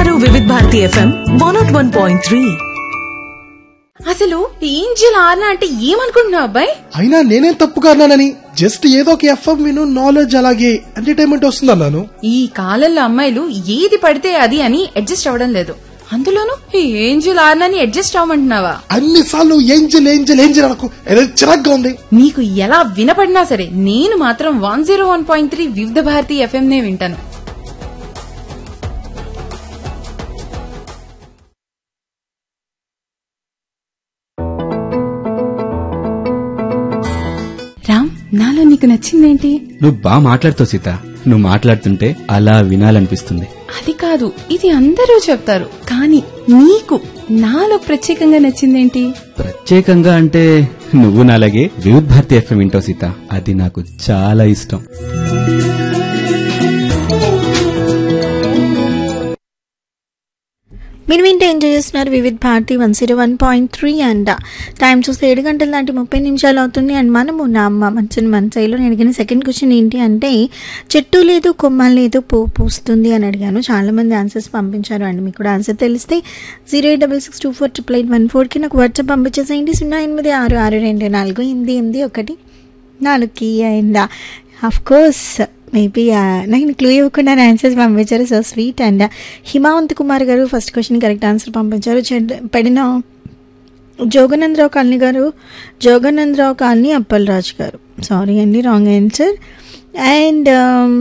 వివిధ భారతి FM 101.3. అసలు Angel ఆర్నా అంటే ఏమనుకుంటున్నావు అబ్బాయి? అయినా నేనేం తప్పుగా అన్నానని, జస్ట్ ఏదో ఒక ఎఫ్ఎం విను, నాలెడ్జ్ అలాగే ఎంటర్టైన్మెంట్ వస్తుంది అన్నాను. ఈ కాలంలో అమ్మాయిలు ఏది పడితే అది అని అడ్జస్ట్ అవ్వడం లేదు. అందులోనూ ఈ ఏంజెల్ ఆర్నాని అడ్జస్ట్ అవ్వమంటున్నావా? అన్నిసార్లు ఏంజెల్ ఏంజెల్ ఏంజెల్ అనకు, ఏదో చిరాగ్గా ఉంది. నీకు ఎలా వినపడినా సరే నేను మాత్రం 101.3 వివిధ భారతి FM నే వింటాను. రామ్, నాలో నీకు నచ్చిందేంటి? నువ్వు బాగా మాట్లాడుతావు సీత. నువ్వు మాట్లాడుతుంటే అలా వినాలనిపిస్తుంది. అది కాదు, ఇది అందరూ చెప్తారు, కానీ నీకు నాలో ప్రత్యేకంగా నచ్చిందేంటి? ప్రత్యేకంగా అంటే నువ్వు నాలాగే వివిధ భారతి FM వింటావు సీత. అది నాకు చాలా ఇష్టం. మీరు వింటే ఎంజాయ్ చేస్తున్నారు వివిధ భారతి 101.3 అండ్ టైం చూస్తే 7 గంటల దాటి 30 నిమిషాలు అవుతుంది. అండ్ మనము నా అమ్మ మంచి మనసైలో నేను అడిగిన సెకండ్ క్వశ్చన్ ఏంటి అంటే, చెట్టు లేదు కొమ్మ లేదు పువ్వు పూస్తుంది అని అడిగాను. చాలామంది ఆన్సర్స్ పంపించారు. అండ్ మీకు కూడా ఆన్సర్ తెలిస్తే 086648814కి నాకు WhatsApp పంపించేసేయండి. 08662248814కి. And of course maybe నాకు క్లూ ఇవ్వకుండా ఆన్సర్స్ పంపించారు. So sweet. And Himavanth Kumar గారు ఫస్ట్ క్వశ్చన్ కరెక్ట్ ఆన్సర్ పంపించారు. పడిన జోగనందరావు కాలనీ అప్పలరాజు గారు, సారీ అండి, రాంగ్ ఆన్సర్. అండ్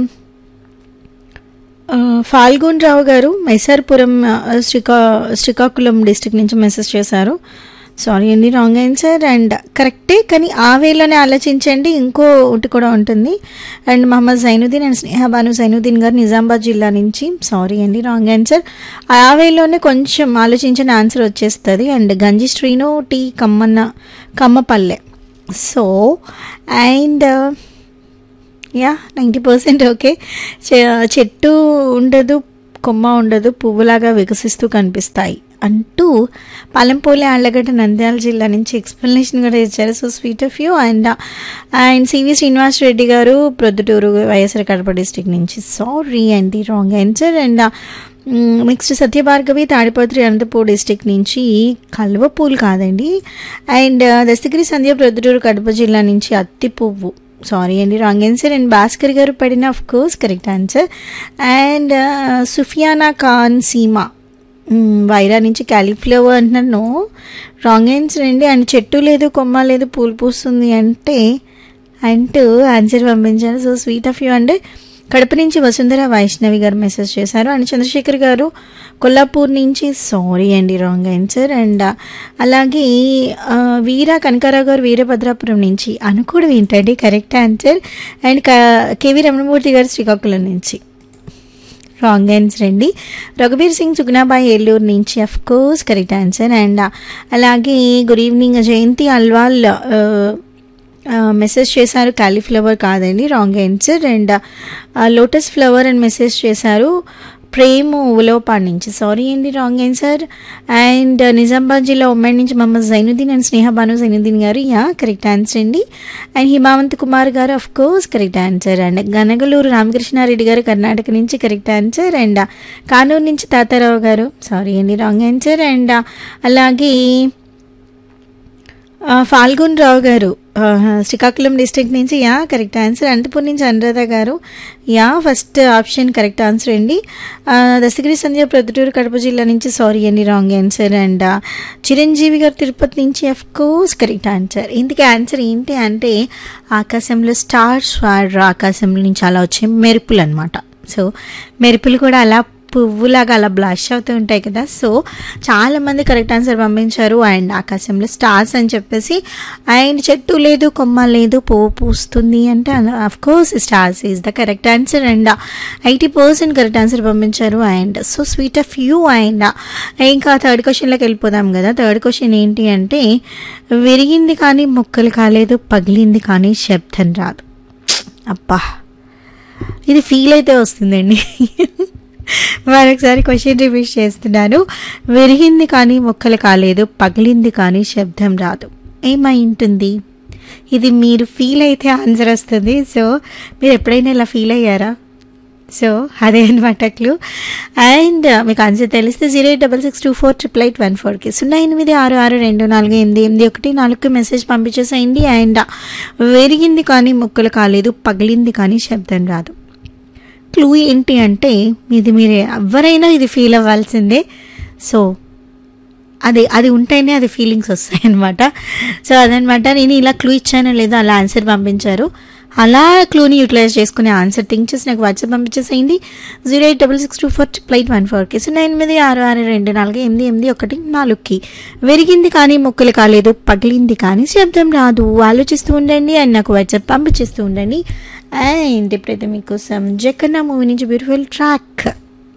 ఫాల్గున్ రావు గారు మైసార్పురం శ్రీకాకుళం డిస్ట్రిక్ట్ నుంచి మెసేజ్ చేశారు. సారీ అండి, రాంగ్ ఆన్సర్. అండ్ కరెక్టే, కానీ ఆ వేలోనే ఆలోచించండి, ఇంకో ఒకటి కూడా ఉంటుంది. అండ్ మహమ్మద్ జైనుద్దీన్ అండ్ స్నేహబాను జైనుద్దీన్ గారు నిజామాబాద్ జిల్లా నుంచి, సారీ అండి, రాంగ్ ఆన్సర్. ఆ వేలోనే కొంచెం ఆలోచించిన ఆన్సర్ వచ్చేస్తుంది. అండ్ గంజి Srinu tea Kammapalle. So and yeah 90% okay. చెట్టు ఉండదు కొమ్మ ఉండదు పువ్వులాగా వికసిస్తూ కనిపిస్తాయి అంటూ పాలెంపోలే ఆళ్లగడ్డ నంద్యాల జిల్లా నుంచి ఎక్స్ప్లెనేషన్ కూడా ఇచ్చారు. So sweet of you. And CV Srinivas Reddy గారు ప్రొద్దుటూరు వైఎస్ఆర్ కడప డిస్ట్రిక్ట్ నుంచి, సారీ అండి, wrong answer. And next Satya Bhargavi Tadipatri Anantapur district నుంచి, కలువ పూలు కాదండి. అండ్ దస్తగిరి సంధ్య ప్రొద్దుటూరు కడప జిల్లా నుంచి అత్తి పువ్వు, సారీ అండి, రాంగ్ ఆన్సర్. అండ్ భాస్కర్ గారు పడిన of course correct answer. And Sufiyana Khan Seema Wyra నుంచి క్యాలీఫ్లవర్ అంటున్నాను, రాంగ్ ఆన్సర్ అండి. అండ్ చెట్టు లేదు కొమ్మ లేదు పూలు పూస్తుంది అంటూ ఆన్సర్ పంపించారు. So sweet of you. And Kadapa నుంచి వసుంధర వైష్ణవి గారు మెసేజ్ చేశారు. అండ్ చంద్రశేఖర్ గారు కొల్లాపూర్ నుంచి, సారీ అండి, రాంగ్ ఆన్సర్. అండ్ అలాగే వీర కనకారావు గారు వీరభద్రాపురం నుంచి అనుకోవడం ఏంటండి, correct answer. And KV Ramanamurthy గారు శ్రీకాకుళం నుంచి, రాంగ్ ఆన్సర్ అండి. రఘుబీర్ సింగ్ సుగ్నాబాయి ఏలూరు నుంచి, of course correct answer. And అలాగే గుడ్ ఈవినింగ్ జయంతి అల్వాల్ మెసేజ్ చేశారు, కాలీఫ్లవర్ కాదండి, wrong answer. And lotus flower అని మెసేజ్ చేశారు ప్రేమ్ ఉలవపాడు నుంచి, సారీ అండి, రాంగ్ ఆన్సర్. అండ్ నిజామాబాద్ జిల్లా ఉమ్మడి నుంచి మహమ్మద్ జైనుద్దీన్ అండ్ స్నేహబాను జైనుద్దీన్ గారు, యా కరెక్ట్ ఆన్సర్ అండి. అండ్ హిమావంత్ కుమార్ గారు of course correct answer. And Ganagaluru Ramakrishna Reddy గారు కర్ణాటక నుంచి కరెక్ట్ ఆన్సర్. అండ్ కానూరు నుంచి తాతారావు గారు, సారీ అండి, రాంగ్ ఆన్సర్. అండ్ అలాగే ఫాల్గున్ రావు గారు శ్రీకాకుళం డిస్ట్రిక్ట్ నుంచి, యా కరెక్ట్ ఆన్సర్. అనంతపూర్ నుంచి అనురాధ గారు, yeah first option correct answer అండి. దస్తగిరి సంధ్య ప్రొద్దుటూరు కడప జిల్లా నుంచి, సారీ అండి, రాంగ్ ఆన్సర్. అండ్ చిరంజీవి గారు తిరుపతి నుంచి, అఫ్ కోర్స్ కరెక్ట్ ఆన్సర్. ఇందుకే ఆన్సర్ ఏంటి అంటే, ఆకాశంలో స్టార్స్ ఆకాశంలో నుంచి అలా వచ్చే మెరుపులు అనమాట. సో మెరుపులు కూడా అలా పువ్వులాగా అలా బ్లాష్ అవుతూ ఉంటాయి కదా. సో చాలామంది కరెక్ట్ ఆన్సర్ పంపించారు. అండ్ ఆకాశంలో స్టార్స్ అని చెప్పేసి, అండ్ చెట్టు లేదు కొమ్మ లేదు పువ్వు పూస్తుంది అంటే of course stars is the correct answer. And 80% correct answer పంపించారు. And so sweet of you. And ఇంకా థర్డ్ క్వశ్చన్లోకి వెళ్ళిపోదాం కదా. థర్డ్ క్వశ్చన్ ఏంటి అంటే, విరిగింది కానీ ముక్కలు కాలేదు, పగిలింది కానీ శబ్దం రాదు. అబ్బా, ఇది ఫీల్ అయితే వస్తుందండి. మరొకసారి క్వశ్చన్ రిపీట్ చేస్తున్నాను. విరిగింది కానీ మొక్కలు కాలేదు, పగిలింది కానీ శబ్దం రాదు, ఏమై ఉంటుంది? ఇది మీరు ఫీల్ అయితే ఆన్సర్ వస్తుంది. సో మీరు ఎప్పుడైనా ఇలా ఫీల్ అయ్యారా? సో అదే అనమాట క్లూ. అండ్ మీకు ఆన్సర్ తెలిస్తే 08662488814కి 08662488814కి మెసేజ్ పంపించేసేయండి. అండ్ విరిగింది కానీ ముక్కలు కాలేదు, పగిలింది కానీ శబ్దం రాదు. క్లూ ఏంటి అంటే మీరే ఎవరైనా ఇది ఫీల్ అవ్వాల్సిందే. సో అది ఉంటేనే అది ఫీలింగ్స్ వస్తాయి అనమాట. సో అదనమాట, నేను ఇలా క్లూ ఇచ్చానో లేదో అలా ఆన్సర్ పంపించారు. అలా క్లూని యూటిలైజ్ చేసుకునే ఆన్సర్ థింక్ చేసి నాకు వాట్సాప్ పంపించేసేయండి 08662488814కి 08662488814కి. విరిగింది కానీ ముక్కలు కాలేదు, పగిలింది కానీ శబ్దం రాదు. ఆలోచిస్తూ ఉండండి అండ్ నాకు వాట్సాప్ పంపించేస్తూ ఉండండి. అండ్ ఇప్పుడైతే మీకోసం జక్కన్న మూవీ నుంచి బ్యూటిఫుల్ ట్రాక్